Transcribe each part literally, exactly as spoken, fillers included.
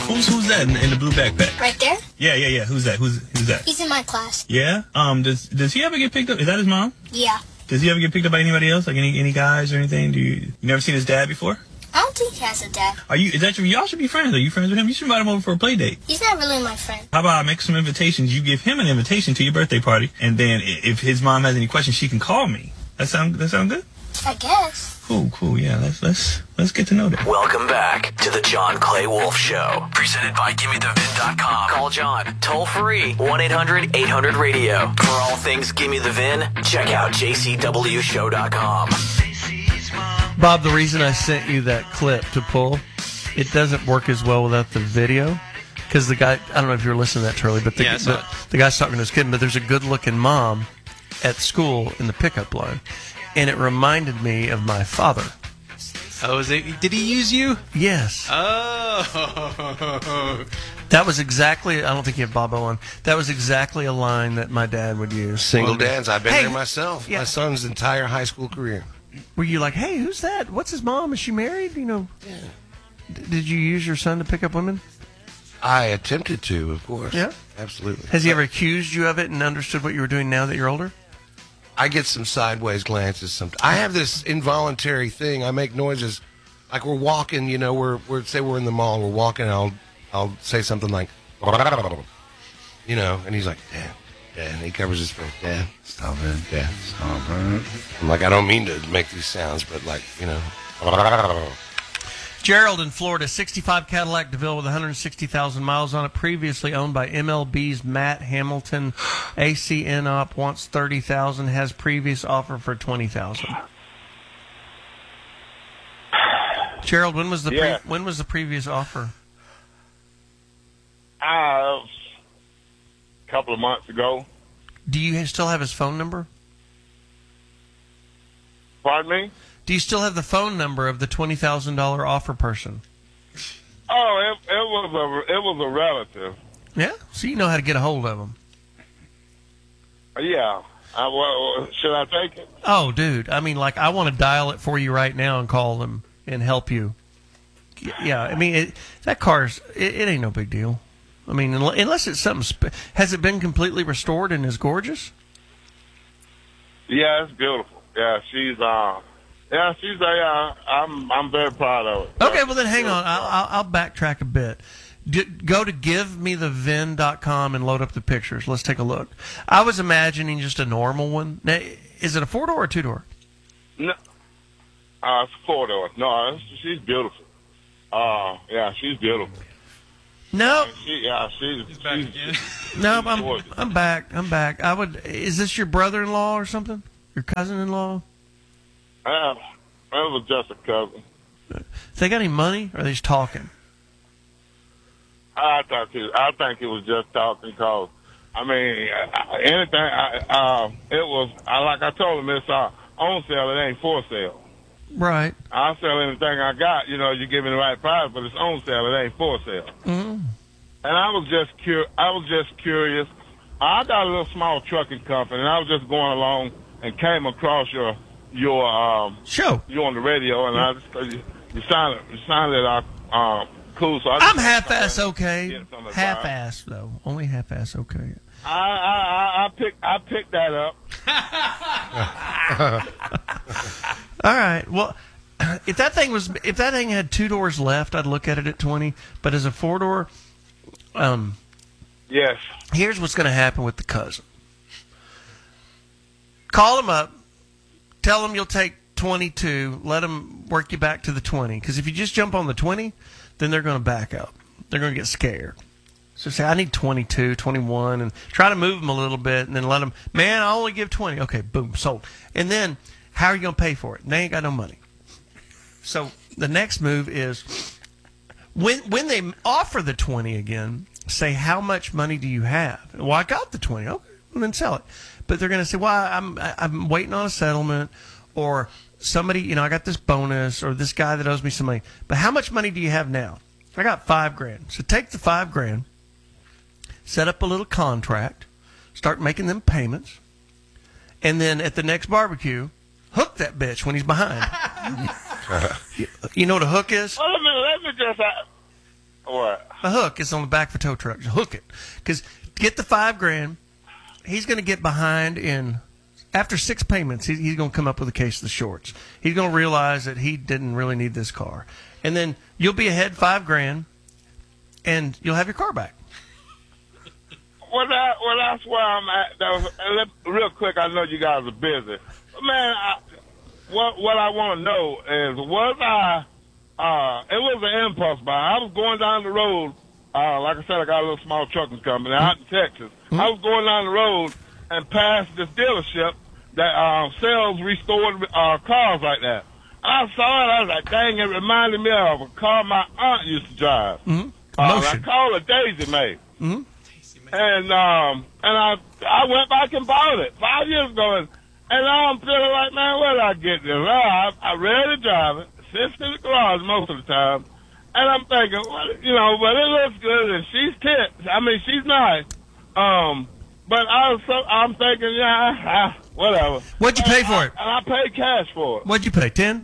Who's who's that in, in the blue backpack? Right there? Yeah, yeah, yeah. Who's that? Who's who's that? He's in my class. Yeah. Um. Does does he ever get picked up? Is that his mom? Yeah. Does he ever get picked up by anybody else? Like any any guys or anything? Do you you never seen his dad before? I don't think he has a dad. Are you? Is that your? Y'all should be friends. Are you friends with him? You should invite him over for a play date. He's not really my friend. How about I make some invitations? You give him an invitation to your birthday party, and then i- if his mom has any questions, she can call me. That sound that sound good? I guess. Cool, cool. Yeah, let's let's let's get to know them. Welcome back to the John Clay Wolf Show, presented by Gimme The Vin dot com. Call John toll free one eight hundred eight hundred radio. For all things Gimme The Vin, check out J C W show dot com. Bob, the reason I sent you that clip to pull, it doesn't work as well without the video. Because the guy, I don't know if you were listening to that, Charlie, but the, Yeah, I saw the, it. the guy's talking to his kid, but there's a good-looking mom at school in the pickup line. And it reminded me of my father. Oh, is it? Did he use you? Yes. Oh. That was exactly, I don't think you have Bobo on, that was exactly a line that my dad would use. Single dads. I've been Hey, there myself. yeah. My son's entire high school career. Were you like, hey, who's that? What's his mom? Is she married? You know. Yeah. D- did you use your son to pick up women? I attempted to, of course. Yeah? Absolutely. Has he ever accused you of it and understood what you were doing now that you're older? I get some sideways glances sometimes. I have this involuntary thing. I make noises like we're walking, you know, we're, we're say we're in the mall, we're walking, and I'll, I'll say something like, you know, and he's like, Dad, Dad, and he covers his face, Dad, stop it, Dad, stop it. I'm like, I don't mean to make these sounds, but like, you know. Gerald in Florida, sixty-five Cadillac DeVille with one hundred sixty thousand miles on it, previously owned by M L B's Matt Hamilton. A C N Op wants thirty thousand dollars, has previous offer for twenty thousand dollars. Gerald, when was the Yeah. pre- when was the previous offer? Uh, a couple of months ago. Do you still have his phone number? Pardon me? Do you still have the phone number of the twenty thousand dollars offer person? Oh, it, it was a it was a relative. Yeah, so you know how to get a hold of him. Yeah. I, well, should I take it? Oh, dude, I mean, like, I want to dial it for you right now and call them and help you. Yeah, I mean, it, that car's, it, it ain't no big deal. I mean, unless it's something, spe- has it been completely restored and is gorgeous? Yeah, it's beautiful. Yeah, she's uh, yeah, she's a. Uh, I'm I'm very proud of it. Okay, well then hang on. I'll, I'll, I'll backtrack a bit. D- go to give me the vin dot com and load up the pictures. Let's take a look. I was imagining just a normal one. Now, is it a four door or two door? No, uh, it's four door. No, it's, she's beautiful. Uh, yeah, she's beautiful. No, She, yeah, she's, He's back she's again. no, I'm I'm back. I'm back. I would. Is this your brother in law or something? Your cousin in law? Uh, it was just a cousin. They got any money? Or are they just talking? I thought he, I think it was just talking because, I mean, uh, anything. I, uh, it was I, like I told him, it's uh, on sale. It ain't for sale. Right. I'll sell anything I got. You know, you give me the right price, but it's on sale. It ain't for sale. Mm. And I was just cur- I was just curious. I got a little small trucking company, and I was just going along and came across your your um Show. you on the radio, and I just you, you sounded you sounded uh, um cool. So I I'm just half-ass okay. Get some advice. Half-ass though. Only half-ass okay. I I I, I picked I picked that up. All right. Well, if that thing was, if that thing had two doors left, I'd look at it at twenty. But as a four door, um, Yes. here's what's going to happen with the cousin. Call him up. Tell him you'll take twenty-two. Let him work you back to the twenty. Because if you just jump on the twenty, then they're going to back up. They're going to get scared. So say, I need twenty-two, twenty-one, and try to move them a little bit, and then let them, man, I only give twenty. Okay, boom, sold. And then, how are you going to pay for it? They ain't got no money. So the next move is, when when they offer the twenty again, say, how much money do you have? Well, I got the twenty. Okay, well, then sell it. But they're going to say, well, I'm I'm waiting on a settlement, or somebody, you know, I got this bonus, or this guy that owes me some money. But how much money do you have now? I got five grand. So take the five grand, set up a little contract, start making them payments, and then at the next barbecue, hook that bitch when he's behind. you, you know what a hook is? Well, let me let me just uh, What? A hook is on the back of a tow truck. Just hook it. Because get the five grand, he's going to get behind in, after six payments, he, he's going to come up with a case of the shorts. He's going to realize that he didn't really need this car. And then you'll be ahead five grand, and you'll have your car back. Well, that, well, that's where I'm at. That was, and let, real quick, I know you guys are busy. But, man, I, what, what I want to know is, was I, uh, it was an impulse buy. I was going down the road. Uh, like I said, I got a little small trucking company out in Texas. Mm-hmm. I was going down the road and passed this dealership that uh, sells restored uh, cars like that. I saw it. I was like, dang, it reminded me of a car my aunt used to drive. Mm-hmm. Uh, I called it Daisy May. Mm-hmm. And um, and I I went back and bought it five years ago. And, and now I'm feeling like, man, where did I get this? Well, I, I ready to drive it. Sits in the garage most of the time. And I'm thinking, well, you know, but it looks good, and she's tits. I mean, she's nice. Um, but I was so, I'm thinking, yeah, I, whatever. What'd you pay and for I, it? And I paid cash for it. What'd you pay, ten?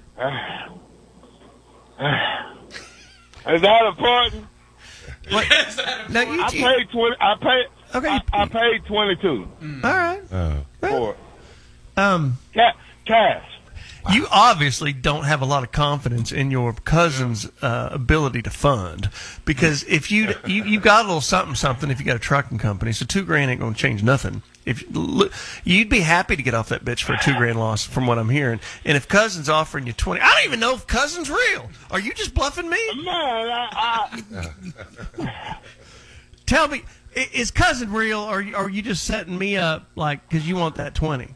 Is that important? What? No, you, I you, paid twenty. I paid. Okay. I, I paid twenty-two all right. Oh. for it. Um, Ca- cash. You obviously don't have a lot of confidence in your cousin's uh, ability to fund, because if you you you got a little something something if you got a trucking company, so two grand ain't gonna change nothing. If you'd be happy to get off that bitch for a two grand loss, from what I'm hearing, and if cousin's offering you twenty, I don't even know if cousin's real. Are you just bluffing me? Man, I, I, Tell me, i- is cousin real, or are you- are you just setting me up like because you want that twenty?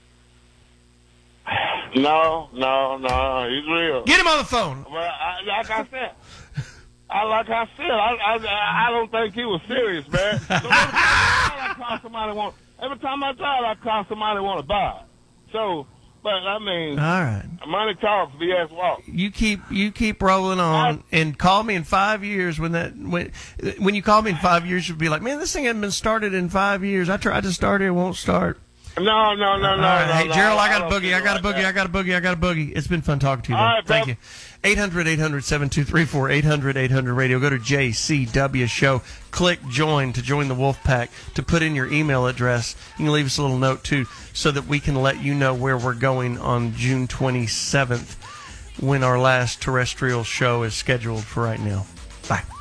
no, no, no, he's real. Get him on the phone. Well, I, like I said, I like I said, I, I I don't think he was serious, man. So every time I call somebody want, every time I drive, I call somebody want to buy. So, but I mean, All right. money talks, B S walks. You keep you keep rolling on, and call me in five years when that when when you call me in five years, you'll be like, man, this thing hasn't been started in five years. I tried to start it, it won't start. No, no, no, no. All right, no, hey no, Gerald, I got a don't boogie. feel I got a like boogie. that. I got a boogie. I got a boogie. It's been fun talking to you. All man. right, Thank bro. you. eight hundred, eight hundred, seven two three four, eight hundred, eight hundred radio. Go to J C W Show. Click join to join the Wolf Pack. To put in your email address, you can leave us a little note too, so that we can let you know where we're going on June twenty-seventh, when our last terrestrial show is scheduled for right now. Bye.